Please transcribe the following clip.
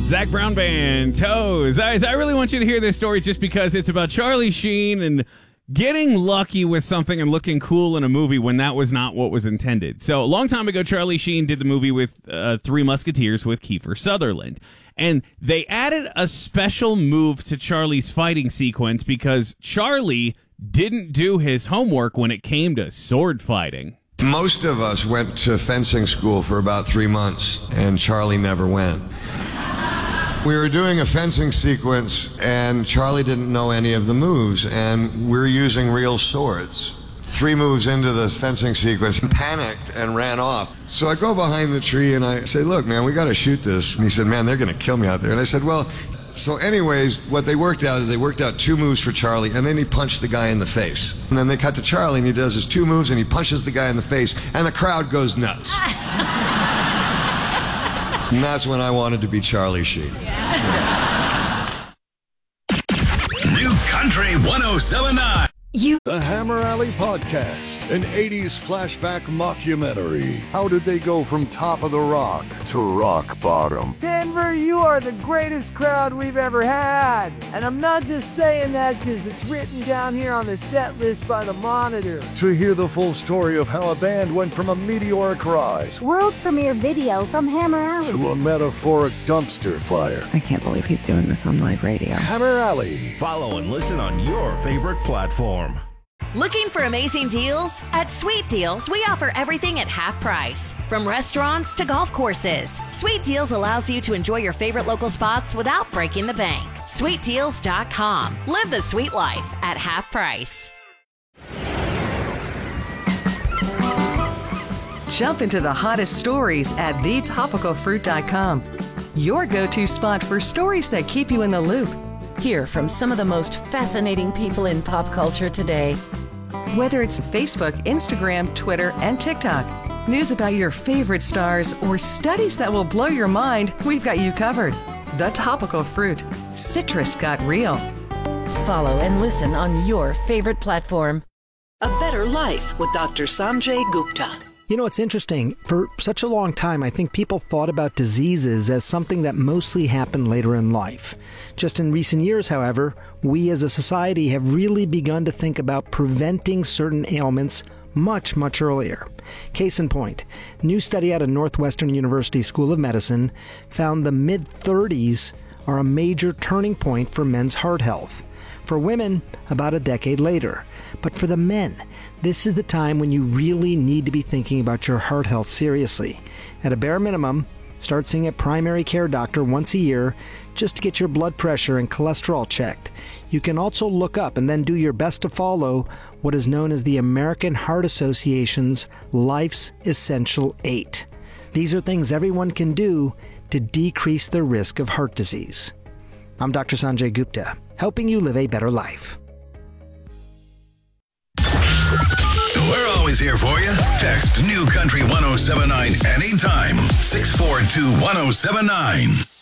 Zac Brown Band, Toes. I really want you to hear this story just because it's about Charlie Sheen and getting lucky with something and looking cool in a movie when that was not what was intended. So a long time ago, Charlie Sheen did the movie with Three Musketeers with Kiefer Sutherland. And they added a special move to Charlie's fighting sequence because Charlie didn't do his homework when it came to sword fighting. Most of us went to fencing school for about 3 months, and Charlie never went. We were doing a fencing sequence, and Charlie didn't know any of the moves, and we're using real swords. 3 moves into the fencing sequence, he panicked and ran off. So I go behind the tree and I say, look, man, we got to shoot this. And he said, man, they're going to kill me out there. And I said, well, so anyways, what they worked out is they worked out 2 moves for Charlie, and then he punched the guy in the face. And then they cut to Charlie, and he does his 2 moves, and he punches the guy in the face, and the crowd goes nuts. And that's when I wanted to be Charlie Sheen. New Country 107.9. The Hammer Alley Podcast, an 80s flashback mockumentary. How did they go from top of the rock to rock bottom? Denver, you are the greatest crowd we've ever had. And I'm not just saying that because it's written down here on the set list by the Monitor. To hear the full story of how a band went from a meteoric rise world premiere video from Hammer Alley to a metaphoric dumpster fire. I can't believe he's doing this on live radio. Hammer Alley. Follow and listen on your favorite platform. Looking for amazing deals? At Sweet Deals, we offer everything at half price. From restaurants to golf courses, Sweet Deals allows you to enjoy your favorite local spots without breaking the bank. SweetDeals.com. Live the sweet life at half price. Jump into the hottest stories at thetopicalfruit.com. Your go-to spot for stories that keep you in the loop. Hear from some of the most fascinating people in pop culture today. Whether it's Facebook, Instagram, Twitter, and TikTok, news about your favorite stars, or studies that will blow your mind, we've got you covered. The Topical Fruit. Citrus got real. Follow and listen on your favorite platform. A Better Life with Dr. Sanjay Gupta. You know, it's interesting. For such a long time, I think people thought about diseases as something that mostly happened later in life. Just in recent years, however, we as a society have really begun to think about preventing certain ailments much, much earlier. Case in point, a new study out of Northwestern University School of Medicine found the mid-30s are a major turning point for men's heart health. For women, about a decade later. But for the men, this is the time when you really need to be thinking about your heart health seriously. At a bare minimum, start seeing a primary care doctor once a year just to get your blood pressure and cholesterol checked. You can also look up and then do your best to follow what is known as the American Heart Association's Life's Essential 8. These are things everyone can do to decrease the risk of heart disease. I'm Dr. Sanjay Gupta, helping you live a better life. We're always here for you. Text New Country 107.9 anytime. 642-1079.